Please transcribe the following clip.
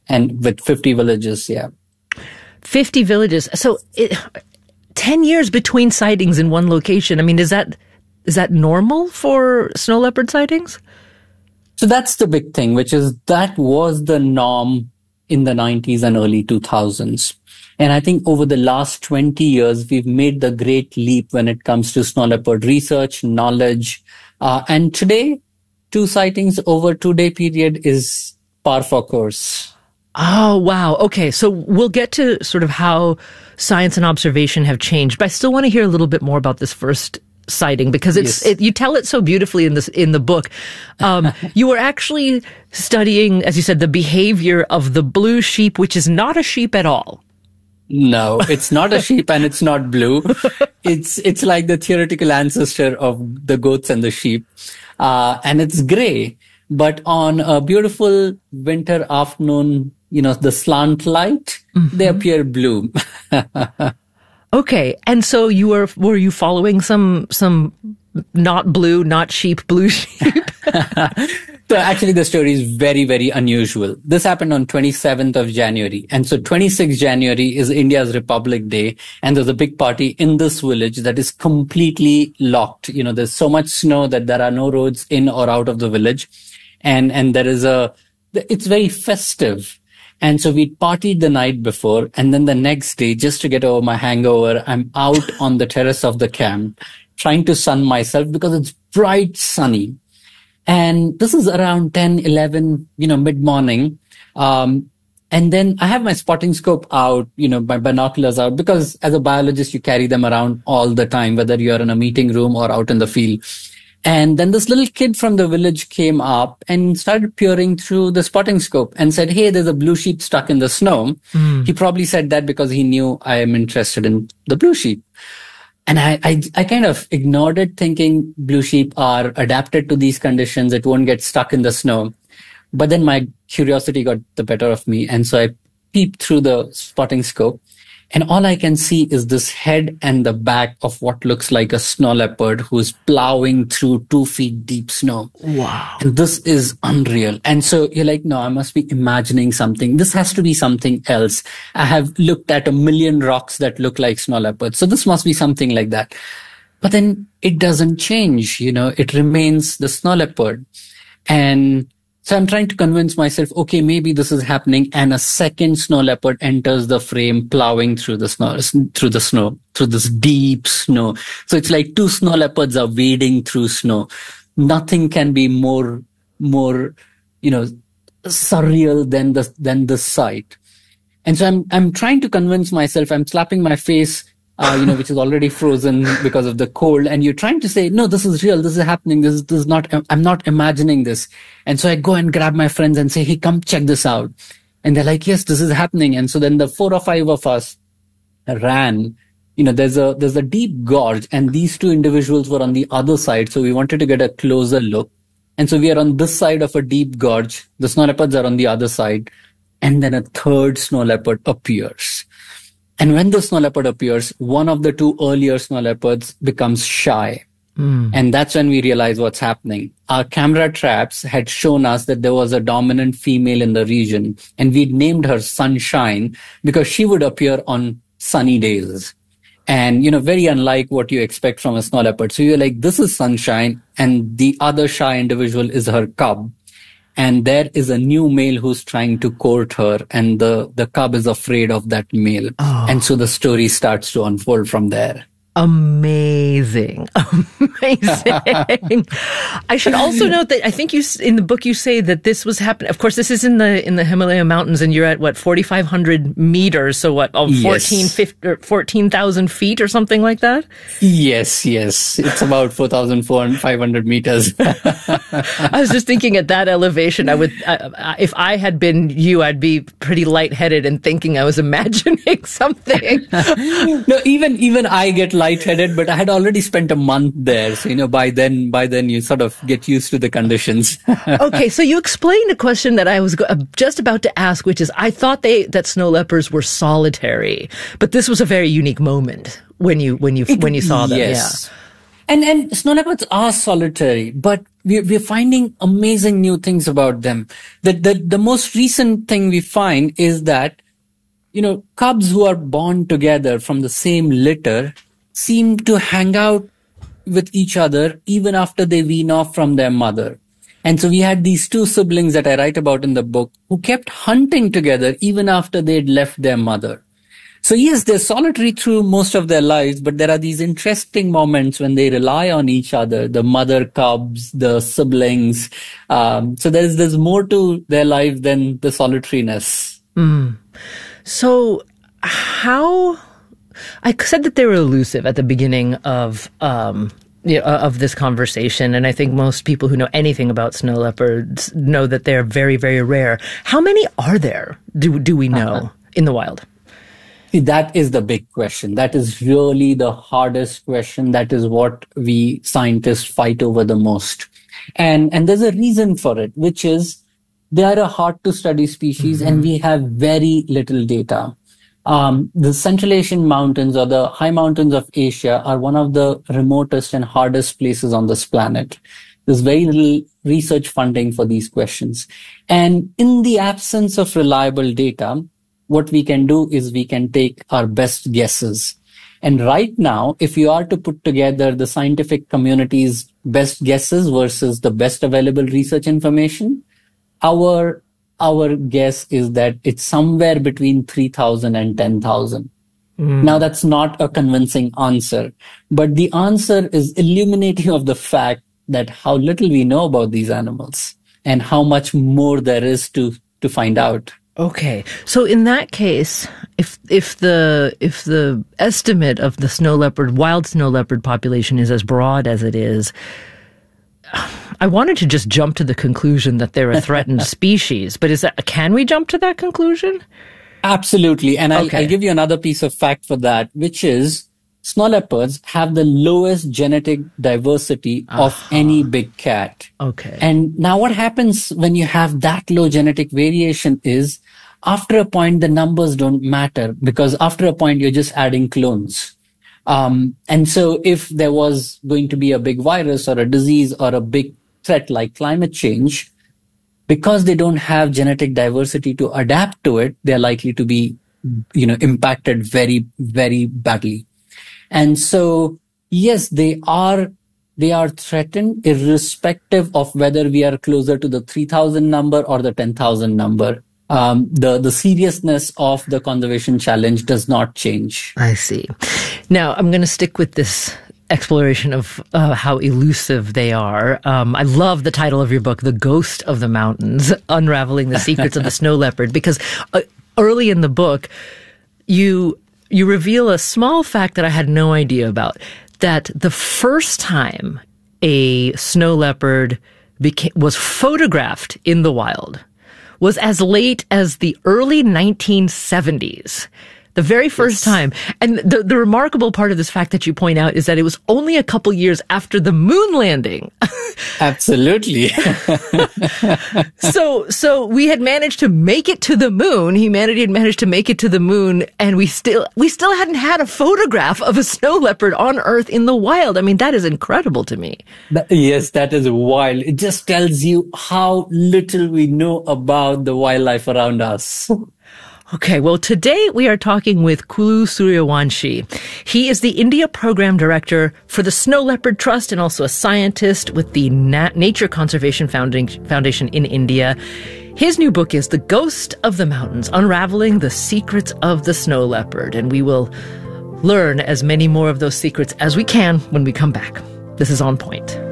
and with 50 villages. Yeah. 50 villages. So 10 years between sightings in one location. I mean, is that normal for snow leopard sightings? So that's the big thing, which is that was the norm in the 90s and early 2000s. And I think over the last 20 years, we've made the great leap when it comes to snow leopard research, knowledge. And today, 2 sightings over 2-day period is par for course. Oh, wow. Okay. So we'll get to sort of how science and observation have changed, but I still want to hear a little bit more about this first sighting because you tell it so beautifully in the book. You were actually studying, as you said, the behavior of the blue sheep, which is not a sheep at all. No, it's not a sheep and it's not blue. It's like the theoretical ancestor of the goats and the sheep. And it's gray, but on a beautiful winter afternoon, the slant light, they appear blue. Okay. And so were you following some not blue, not sheep, blue sheep? So actually the story is very, very unusual. This happened on 27th of January. And so 26th January is India's Republic Day. And there's a big party in this village that is completely locked. There's so much snow that there are no roads in or out of the village. And it's very festive. And so we partied the night before. And then the next day, just to get over my hangover, I'm out on the terrace of the camp trying to sun myself because it's bright sunny. And this is around 10, 11, mid-morning. And then I have my spotting scope out, my binoculars out, because as a biologist, you carry them around all the time, whether you're in a meeting room or out in the field. And then this little kid from the village came up and started peering through the spotting scope and said, "Hey, there's a blue sheep stuck in the snow." He probably said that because he knew I am interested in the blue sheep. And I kind of ignored it, thinking blue sheep are adapted to these conditions. It won't get stuck in the snow. But then my curiosity got the better of me. And so I peeped through the spotting scope. And all I can see is this head and the back of what looks like a snow leopard who's plowing through 2 feet deep snow. Wow. And this is unreal. And so you're like, no, I must be imagining something. This has to be something else. I have looked at a million rocks that look like snow leopards. So this must be something like that. But then it doesn't change, it remains the snow leopard. And so I'm trying to convince myself, okay, maybe this is happening. And a second snow leopard enters the frame, plowing through the snow, through this deep snow. So it's like 2 snow leopards are wading through snow. Nothing can be more, surreal than this sight. And so I'm trying to convince myself, I'm slapping my face, which is already frozen because of the cold. And you're trying to say, no, this is real. This is happening. This is not, I'm not imagining this. And so I go and grab my friends and say, hey, come check this out. And they're like, yes, this is happening. And so then the 4 or 5 of us ran. There's a deep gorge and these 2 individuals were on the other side. So we wanted to get a closer look. And so we are on this side of a deep gorge. The snow leopards are on the other side. And then a third snow leopard appears. And when the snow leopard appears, one of the 2 earlier snow leopards becomes shy. And that's when we realize what's happening. Our camera traps had shown us that there was a dominant female in the region. And we'd named her Sunshine because she would appear on sunny days. And, very unlike what you expect from a snow leopard. So you're like, this is Sunshine. And the other shy individual is her cub. And there is a new male who's trying to court her, and the cub is afraid of that male. Oh. And so the story starts to unfold from there. Amazing. Amazing. I should also note that I think in the book you say that this was happening. Of course, this is in the Himalaya mountains and you're at 4,500 meters. So 14,000 feet or something like that? Yes. It's about 4,500 meters. I was just thinking at that elevation, if I had been you, I'd be pretty lightheaded and thinking I was imagining something. No, even I get lightheaded, but I had already spent a month there. So, by then you sort of get used to the conditions. Okay. So you explained a question that I was just about to ask, which is, I thought that snow leopards were solitary, but this was a very unique moment when you saw them. Yes. And snow leopards are solitary, but we're finding amazing new things about them. The most recent thing we find is that, cubs who are born together from the same litter seem to hang out with each other even after they wean off from their mother. And so we had these two siblings that I write about in the book who kept hunting together even after they'd left their mother. So yes, they're solitary through most of their lives, but there are these interesting moments when they rely on each other, the mother cubs, the siblings. So there's more to their life than the solitariness. So I said that they were elusive at the beginning of this conversation, and I think most people who know anything about snow leopards know that they're very, very rare. How many are there? Do we know in the wild? See, that is the big question. That is really the hardest question. That is what we scientists fight over the most. And there's a reason for it, which is they are a hard to study species and we have very little data. The Central Asian mountains or the high mountains of Asia are one of the remotest and hardest places on this planet. There's very little research funding for these questions. And in the absence of reliable data, what we can do is we can take our best guesses. And right now, if you are to put together the scientific community's best guesses versus the best available research information, our guess is that it's somewhere between 3,000 and 10,000. Now, that's not a convincing answer, but the answer is illuminating of the fact that how little we know about these animals and how much more there is to find out. Okay. So in that case, if the estimate of the wild snow leopard population is as broad as it is, I wanted to just jump to the conclusion that they're a threatened species, but can we jump to that conclusion? Absolutely. And I'll give you another piece of fact for that, which is snow leopards have the lowest genetic diversity of any big cat. Okay. And now what happens when you have that low genetic variation is after a point, the numbers don't matter because after a point, you're just adding clones. And so if there was going to be a big virus or a disease or a big threat like climate change, because they don't have genetic diversity to adapt to it, they're likely to be, impacted very, very badly. And so, yes, they are threatened irrespective of whether we are closer to the 3,000 number or the 10,000 number. The seriousness of the conservation challenge does not change. I see. Now, I'm going to stick with this exploration of how elusive they are. I love the title of your book, The Ghost of the Mountains, Unraveling the Secrets of the Snow Leopard, because early in the book, you reveal a small fact that I had no idea about, that the first time a snow leopard was photographed in the wild was as late as the early 1970s. The very first time. And the remarkable part of this fact that you point out is that it was only a couple years after the moon landing. Absolutely. So we had managed to make it to the moon. Humanity had managed to make it to the moon, and we still hadn't had a photograph of a snow leopard on Earth in the wild. I mean, that is incredible to me. Yes, that is wild. It just tells you how little we know about the wildlife around us. Okay, well, today we are talking with Kulu Suryawanshi. He is the India Program Director for the Snow Leopard Trust and also a scientist with the Nature Conservation Foundation in India. His new book is The Ghost of the Mountains, Unraveling the Secrets of the Snow Leopard. And we will learn as many more of those secrets as we can when we come back. This is On Point.